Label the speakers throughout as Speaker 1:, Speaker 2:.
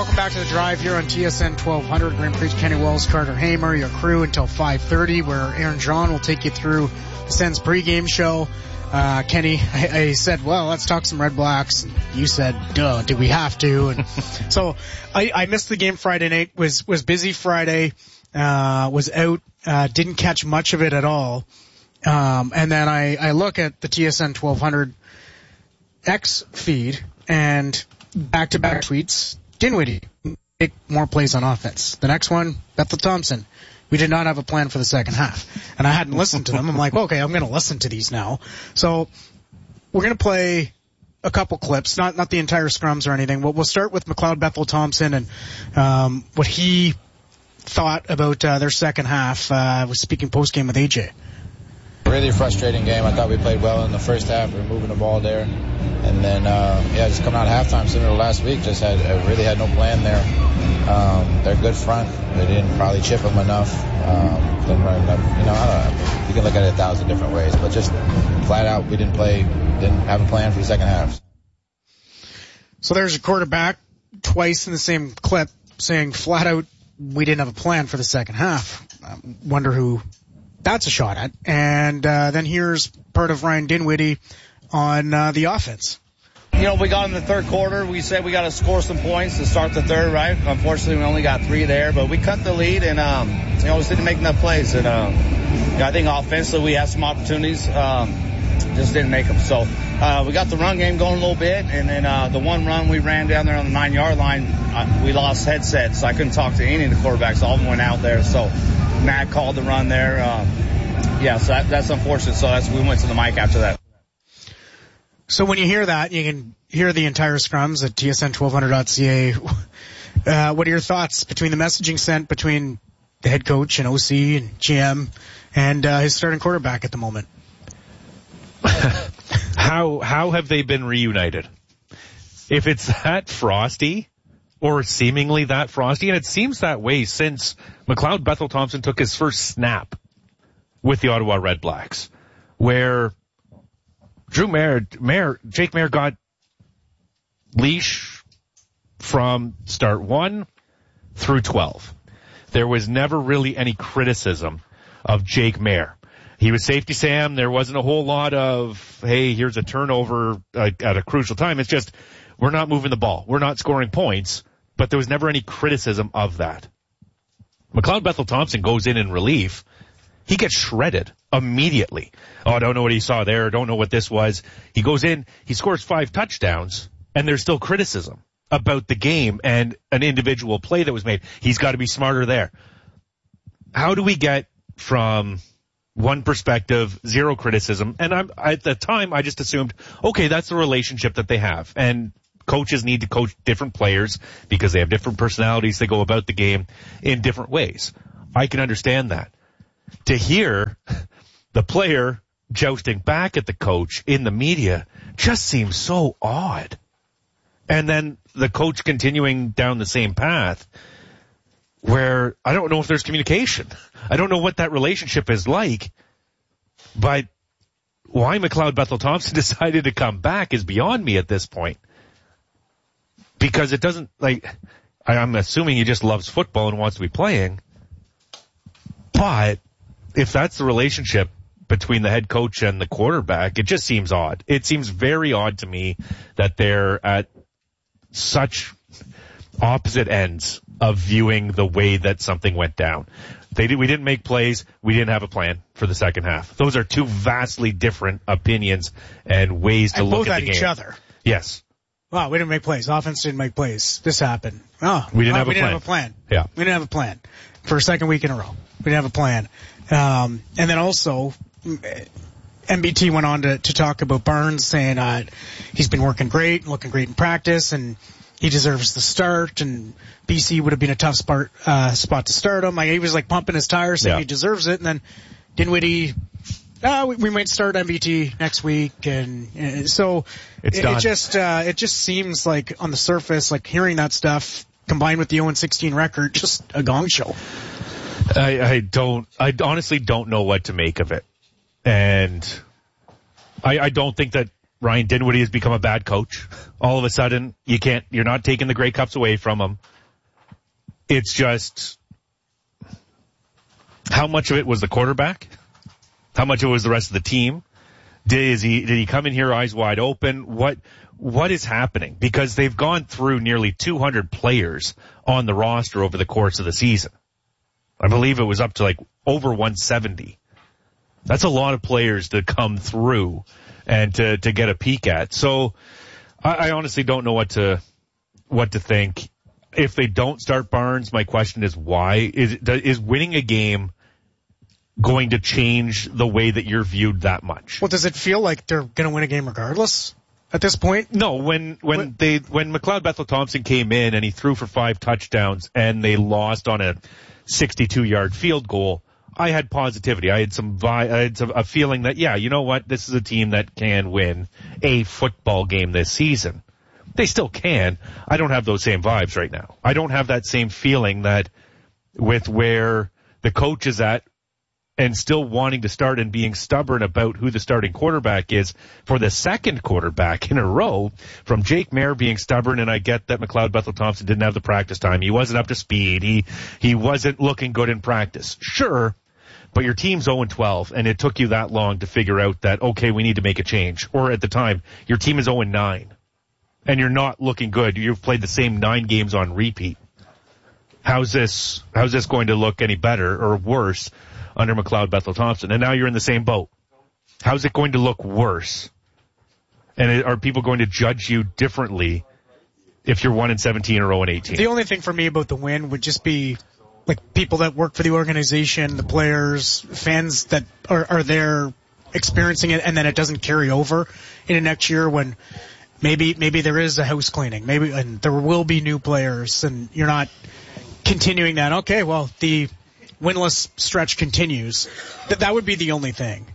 Speaker 1: welcome back to The Drive here on TSN 1200. Graham Creech, Kenny Wells, Carter Hamer, your crew until 5:30, where Aaron John will take you through the Sens pregame show. Kenny, I said, well, let's talk some Red Blacks. And you said, duh, do we have to? And so I missed the game Friday night, was busy Friday, was out, didn't catch much of it at all. And then I look at the TSN 1200 X feed and back-to-back tweets. Dinwiddie, make more plays on offense. The next one, Bethel Thompson. We did not have a plan for the second half. And I hadn't listened to them. I'm like, okay, I'm going to listen to these now. So we're going to play a couple clips, not the entire scrums or anything. We'll start with McLeod Bethel Thompson and what he thought about their second half. Was speaking post-game with AJ.
Speaker 2: Really frustrating game. I thought we played well in the first half. We were moving the ball there. And then, just coming out of halftime, similar to last week, really had no plan there. They're good front. They didn't probably chip them enough. Didn't run enough. I don't know. You can look at it 1,000 different ways, but just flat out, we didn't have a plan for the second half.
Speaker 1: So there's a quarterback twice in the same clip saying flat out, we didn't have a plan for the second half. Wonder who that's a shot at. And then here's part of Ryan Dinwiddie on the offense.
Speaker 3: We got in the third quarter. We said we got to score some points to start the third, right? Unfortunately, we only got 3 there, but we cut the lead and, just didn't make enough plays. And, I think offensively we had some opportunities, just didn't make them. So, we got the run game going a little bit, and then, the one run we ran down there on the 9-yard line, we lost headsets, so I couldn't talk to any of the quarterbacks. All of them went out there. So, Matt called the run there. So that's unfortunate. So we went to the mic after that.
Speaker 1: So when you hear that, you can hear the entire scrums at tsn1200.ca. What are your thoughts between the messaging sent between the head coach and OC and GM and his starting quarterback at the moment?
Speaker 4: How have they been reunited? If it's that frosty, or seemingly that frosty, and it seems that way since McLeod Bethel Thompson took his first snap with the Ottawa Red Blacks, where Jake Maier got leash from start 1 through 12. There was never really any criticism of Jake Maier. He was safety Sam. There wasn't a whole lot of, hey, here's a turnover at a crucial time. It's just, we're not moving the ball. We're not scoring points. But there was never any criticism of that. McLeod Bethel Thompson goes in relief. He gets shredded immediately. Oh, I don't know what he saw there. I don't know what this was. He goes in, he scores 5 touchdowns, and there's still criticism about the game and an individual play that was made. He's got to be smarter there. How do we get from one perspective, 0 criticism? And at the time, I just assumed, okay, that's the relationship that they have. And coaches need to coach different players because they have different personalities. They go about the game in different ways. I can understand that. To hear the player jousting back at the coach in the media just seems so odd. And then the coach continuing down the same path where I don't know if there's communication. I don't know what that relationship is like, but why McLeod Bethel Thompson decided to come back is beyond me at this point. Because it doesn't, I'm assuming he just loves football and wants to be playing. But if that's the relationship between the head coach and the quarterback, it just seems odd. It seems very odd to me that they're at such opposite ends of viewing the way that something went down. We didn't make plays. We didn't have a plan for the second half. Those are 2 vastly different opinions and ways to look at the game.
Speaker 1: Both at each other.
Speaker 4: Yes.
Speaker 1: Wow, we didn't make plays. Offense didn't make plays. This happened.
Speaker 4: We didn't have a
Speaker 1: plan.
Speaker 4: Yeah.
Speaker 1: We didn't have a plan for a second week in a row. We didn't have a plan. And then also, MBT went on to talk about Barnes, saying he's been working great and looking great in practice, and he deserves the start, and BC would have been a tough spot to start him. He was pumping his tires, saying he deserves it, and then Dinwiddie, we might start MBT next week, and so it just seems like on the surface, hearing that stuff combined with the 0-16 record, just a gong show.
Speaker 4: I honestly don't know what to make of it. And I don't think that Ryan Dinwiddie has become a bad coach. All of a sudden, you're not taking the Grey Cups away from him. It's just, how much of it was the quarterback? How much of it was the rest of the team? Did he come in here eyes wide open? What is happening? Because they've gone through nearly 200 players on the roster over the course of the season. I believe it was up to like over 170. That's a lot of players to come through and to get a peek at. So I honestly don't know what to think. If they don't start Barnes, my question is why? Is winning a game going to change the way that you're viewed that much?
Speaker 1: Well, does it feel like they're going to win a game regardless at this point?
Speaker 4: No, when McLeod Bethel Thompson came in and he threw for 5 touchdowns and they lost on a 62-yard field goal, I had positivity. I had a feeling that, yeah, you know what? This is a team that can win a football game this season. They still can. I don't have those same vibes right now. I don't have that same feeling that with where the coach is at and still wanting to start and being stubborn about who the starting quarterback is for the second quarterback in a row, from Jake Maier being stubborn, and I get that McLeod Bethel Thompson didn't have the practice time. He wasn't up to speed. He wasn't looking good in practice. Sure, but your team's 0-12, and it took you that long to figure out that, okay, we need to make a change. Or at the time, your team is 0-9, and you're not looking good. You've played the same 9 games on repeat. How's this going to look any better or worse under McLeod Bethel Thompson? And now you're in the same boat. How's it going to look worse? And are people going to judge you differently if you're 1-17 or 0-18?
Speaker 1: The only thing for me about the win would just be like people that work for the organization, the players, fans that are there experiencing it, and then it doesn't carry over into next year when maybe there is a house cleaning, and there will be new players, and you're not continuing that. Okay, well, the winless stretch continues. That would be the only thing.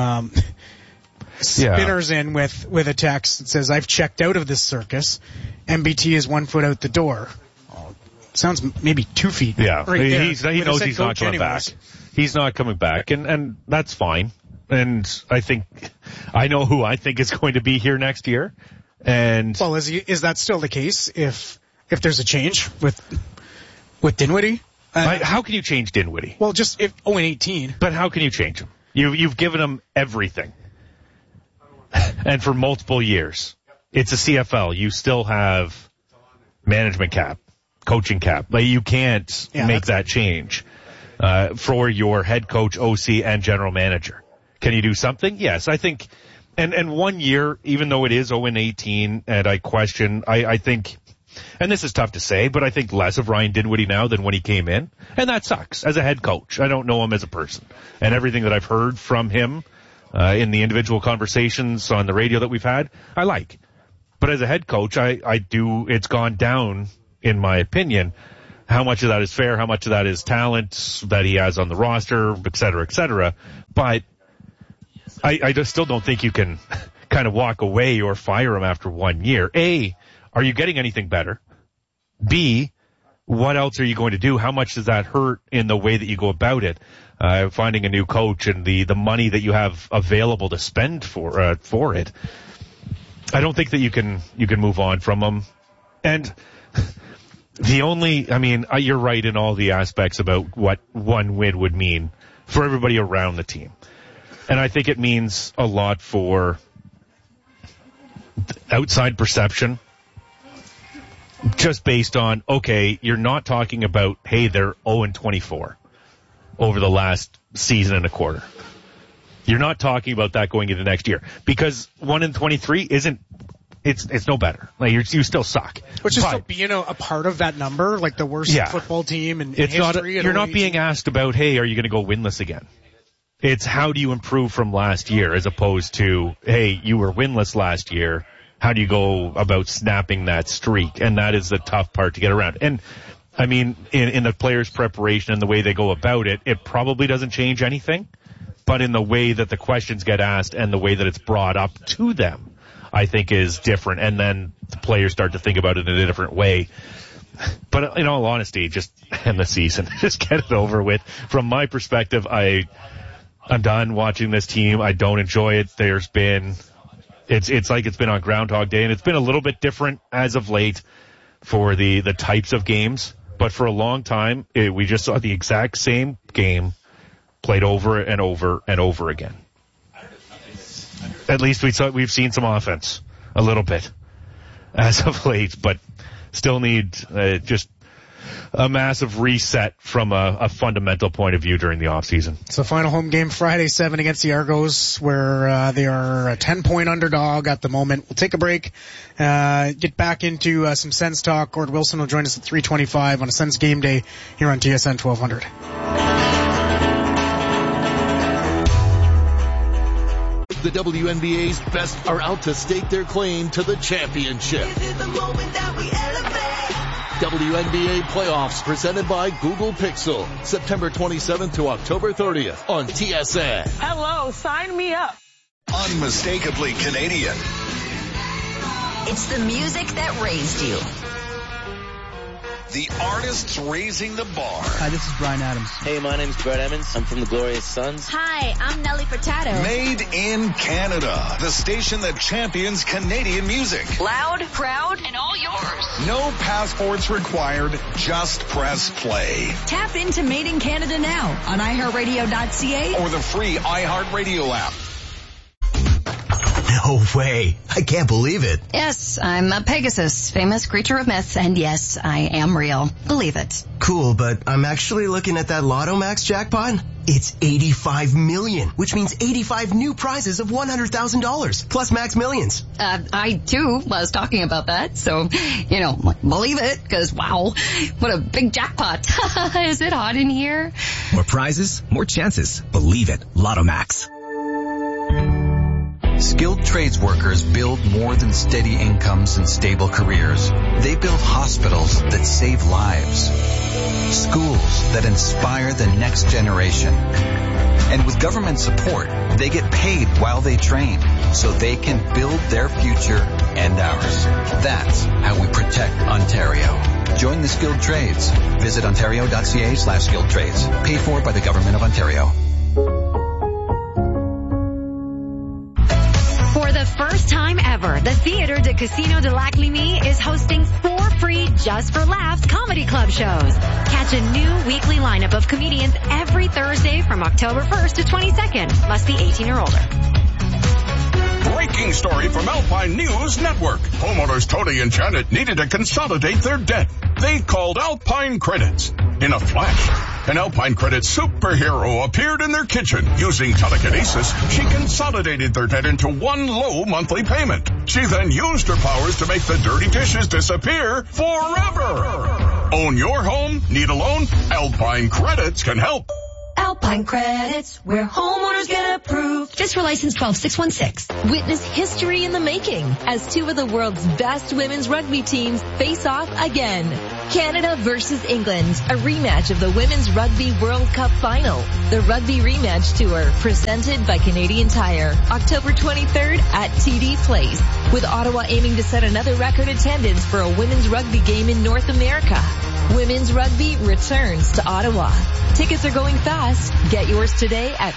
Speaker 1: Spinner's in with a text that says, "I've checked out of this circus. MBT is 1 foot out the door." Sounds maybe 2 feet.
Speaker 4: Yeah,
Speaker 1: right
Speaker 4: he knows he's not coming back. He's not coming back, and that's fine. And I know who I think is going to be here next year. And
Speaker 1: well, is that still the case if there's a change with Dinwiddie?
Speaker 4: How can you change Dinwiddie?
Speaker 1: Well, just 0-18.
Speaker 4: But how can you change him? You've given him everything, and for multiple years. It's a CFL. You still have management cap, coaching cap. But you can't make that change for your head coach, OC, and general manager. Can you do something? Yes, I think. And 1 year, even though it is 0-18, and I question, I think. And this is tough to say, but I think less of Ryan Dinwiddie now than when he came in. And that sucks. As a head coach, I don't know him as a person. And everything that I've heard from him in the individual conversations on the radio that we've had, I like. But as a head coach, it's gone down, in my opinion. How much of that is fair? How much of that is talent that he has on the roster, et cetera, et cetera. But I just still don't think you can kind of walk away or fire him after 1 year. A, are you getting anything better? B, what else are you going to do? How much does that hurt in the way that you go about it? Finding a new coach and the money that you have available to spend for it. I don't think that you can move on from him. And you're right in all the aspects about what one win would mean for everybody around the team. And I think it means a lot for outside perception. Just based on, okay, you're not talking about, hey, they're 0-24 over the last season and a quarter. You're not talking about that going into next year because 1-23 isn't. It's no better. Like you still suck.
Speaker 1: Which is still being a part of that number, like the worst football team in history.
Speaker 4: You're not being asked about, hey, are you going to go winless again? It's how do you improve from last year as opposed to, hey, you were winless last year. How do you go about snapping that streak? And that is the tough part to get around. And I mean, in the players' preparation and the way they go about it, it probably doesn't change anything. But in the way that the questions get asked and the way that it's brought up to them, I think is different. And then the players start to think about it in a different way. But in all honesty, just end the season. Just get it over with. From my perspective, I'm done watching this team. I don't enjoy it. There's been It's like it's been on Groundhog Day, and it's been a little bit different as of late for the types of games. But for a long time, we just saw the exact same game played over and over and over again. At least we've seen some offense a little bit as of late, but still need just a massive reset from a fundamental point of view during the offseason.
Speaker 1: So final home game Friday 7 against the Argos, where they are a 10-point underdog at the moment. We'll take a break, get back into some Sens talk. Gord Wilson will join us at 3:25 on a Sens game day here on TSN 1200.
Speaker 5: The WNBA's best are out to stake their claim to the championship. This is the moment that we elevate. WNBA playoffs presented by Google Pixel. September 27th to October 30th on TSN.
Speaker 6: Hello, sign me up.
Speaker 7: Unmistakably Canadian.
Speaker 8: It's the music that raised you.
Speaker 7: The artists raising the bar.
Speaker 9: Hi, this is Bryan Adams.
Speaker 10: Hey, my name's Brett Emmons. I'm from the Glorious Sons.
Speaker 8: Hi, I'm Nelly Furtado.
Speaker 7: Made in Canada. The station that champions Canadian music.
Speaker 8: Loud, proud, and all yours.
Speaker 7: No passports required. Just press play.
Speaker 8: Tap into Made in Canada now on iHeartRadio.ca
Speaker 7: or the free iHeartRadio app.
Speaker 11: No way. I can't believe it.
Speaker 12: Yes, I'm a Pegasus, famous creature of myth, and yes, I am real. Believe it.
Speaker 11: Cool, but I'm actually looking at that Lotto Max jackpot. It's 85 million, which means 85 new prizes of $100,000, plus Max Millions.
Speaker 12: I, too, was talking about that, so, believe it, because, wow, what a big jackpot. Is it hot in here?
Speaker 13: More prizes, more chances. Believe it. Lotto Max.
Speaker 14: Skilled trades workers build more than steady incomes and stable careers. They build hospitals that save lives, schools that inspire the next generation. And with government support, they get paid while they train so they can build their future and ours. That's how we protect Ontario. Join the skilled trades. Visit ontario.ca/skilled trades. Paid for by the Government of Ontario.
Speaker 15: For the first time ever, the Theatre de Casino de Lac-Lémy is hosting 4 free Just for Laughs comedy club shows. Catch a new weekly lineup of comedians every Thursday from October 1st to 22nd. Must be 18 or older.
Speaker 16: Breaking story from Alpine News Network. Homeowners Tony and Janet needed to consolidate their debt. They called Alpine Credits. In a flash, an Alpine Credits superhero appeared in their kitchen. Using telekinesis, she consolidated their debt into one low monthly payment. She then used her powers to make the dirty dishes disappear forever. Own your home? Need a loan? Alpine Credits can help.
Speaker 17: Alpine Credits, where homeowners get approved.
Speaker 18: Just for license 12616.
Speaker 17: Witness history in the making as 2 of the world's best women's rugby teams face off again. Canada versus England, a rematch of the Women's Rugby World Cup Final. The Rugby Rematch Tour, presented by Canadian Tire. October 23rd at TD Place. With Ottawa aiming to set another record attendance for a women's rugby game in North America. Women's Rugby returns to Ottawa. Tickets are going fast. Get yours today at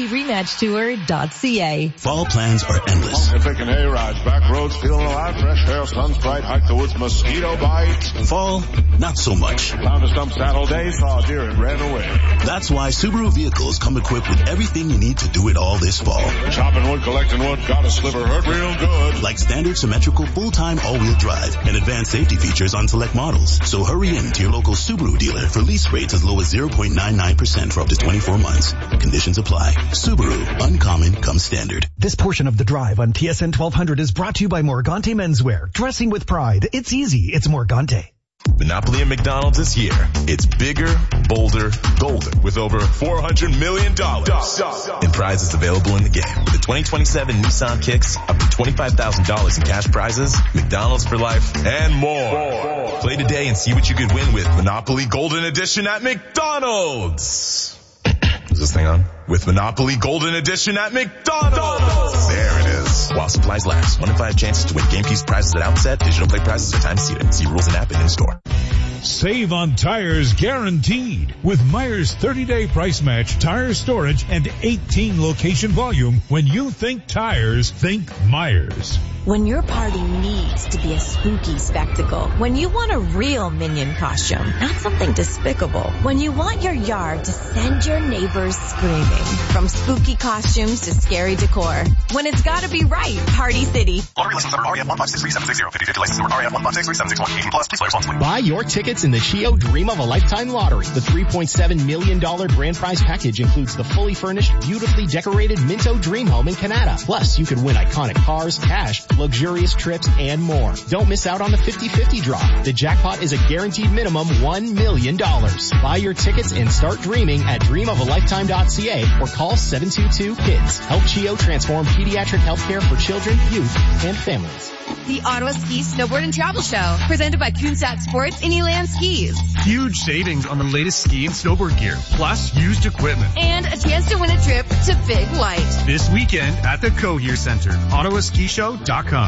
Speaker 17: rugbyrematchtour.ca.
Speaker 19: Fall plans are endless.
Speaker 20: Picking hay rides, back roads, feeling alive, fresh air, sun's bright, hike the woods, mosquito bite.
Speaker 19: Fall, not so much.
Speaker 20: Found a stump saddle day, saw a deer and ran away.
Speaker 19: That's why Subaru vehicles come equipped with everything you need to do it all this fall.
Speaker 20: Chopping wood, collecting wood, got a sliver, hurt real good.
Speaker 19: Like standard symmetrical full-time all-wheel drive and advanced safety features on select models. So hurry in to your local Subaru dealer for lease rates as low as 0.99% for up to 24 months. Conditions apply. Subaru. Uncommon comes standard.
Speaker 21: This portion of The Drive on TSN 1200 is brought to you by Morgante Menswear. Dressing with pride. It's easy. It's Morgante.
Speaker 22: Monopoly at McDonald's this year. It's bigger, bolder, golden with over $400 million in prizes available in the game. With the 2027 Nissan Kicks, up to $25,000 in cash prizes, McDonald's for life, and more. Play today and see what you could win with Monopoly Golden Edition at McDonald's. Is this thing on? With Monopoly Golden Edition at McDonald's. There it is. While supplies last. 1 in 5 chances to win game piece prizes at outset. Digital play prizes are time seated. See rules and app and in store.
Speaker 6: Save on tires guaranteed with Myers 30-day price match tire storage and 18 location volume. When you think tires, think Myers.
Speaker 17: When your party needs to be a spooky spectacle. When you want a real Minion costume, not something despicable. When you want your yard to send your neighbors screaming. From spooky costumes to scary decor. When it's gotta be right, Party City.
Speaker 9: Lottery license number REF 1563760. 50/50 license number REF 1563761. 18 plus. Please play responsibly.
Speaker 23: Buy your tickets in the Chio Dream of a Lifetime Lottery. The $3.7 million grand prize package includes the fully furnished, beautifully decorated Minto Dream Home in Canada. Plus, you could win iconic cars, cash, luxurious trips, and more. Don't miss out on the 50/50 draw. The jackpot is a guaranteed minimum $1 million. Buy your tickets and start dreaming at dreamofalifetime.ca or call 722-KIDS. Help Chio transform pediatric healthcare for children, youth, and families.
Speaker 24: The Ottawa Ski, Snowboard, and Travel Show, presented by Kunsat Sports and Elan Skis.
Speaker 25: Huge savings on the latest ski and snowboard gear, plus used equipment.
Speaker 24: And a chance to win a trip to Big White.
Speaker 25: This weekend at the Cohere Center, OttawaSkiShow.com.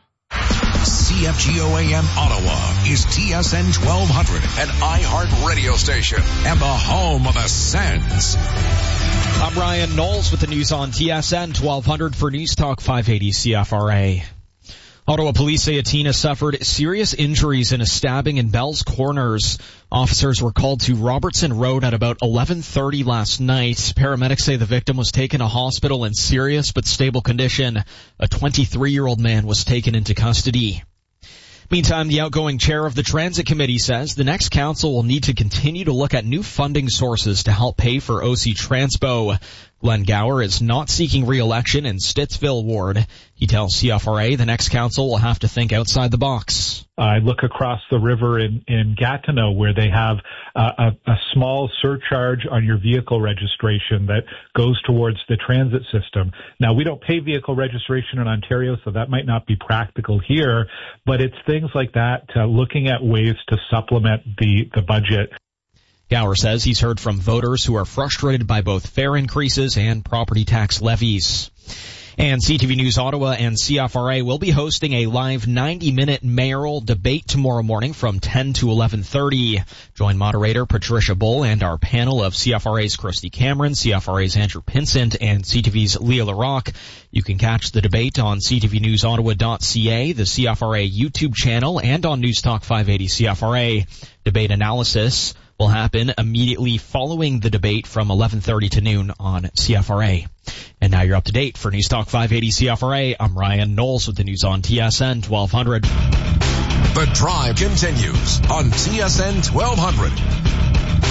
Speaker 26: CFGO AM Ottawa is TSN 1200, an iHeart radio station and the home of the Sens.
Speaker 27: I'm Ryan Knowles with the news on TSN 1200 for News Talk 580 CFRA. Ottawa police say a teen has suffered serious injuries in a stabbing in Bell's Corners. Officers were called to Robertson Road at about 11:30 last night. Paramedics say the victim was taken to hospital in serious but stable condition. A 23-year-old man was taken into custody. Meantime, the outgoing chair of the Transit Committee says the next council will need to continue to look at new funding sources to help pay for OC Transpo. Glenn Gower is not seeking re-election in Stittsville ward. He tells CFRA the next council will have to think outside the box.
Speaker 28: I look across the river in Gatineau where they have a small surcharge on your vehicle registration that goes towards the transit system. Now, we don't pay vehicle registration in Ontario, so that might not be practical here, but it's things like that, looking at ways to supplement the budget.
Speaker 27: Gower says he's heard from voters who are frustrated by both fare increases and property tax levies. And CTV News Ottawa and CFRA will be hosting a live 90-minute mayoral debate tomorrow morning from 10 to 11:30. Join moderator Patricia Bull and our panel of CFRA's Christy Cameron, CFRA's Andrew Pinsent, and CTV's Leah LaRocque. You can catch the debate on ctvnewsottawa.ca, the CFRA YouTube channel, and on News Talk 580 CFRA. Debate analysis will happen immediately following the debate from 11:30 to noon on CFRA. And now you're up to date for News Talk 580 CFRA. I'm Ryan Knowles with the news on TSN 1200.
Speaker 26: The drive continues on TSN 1200.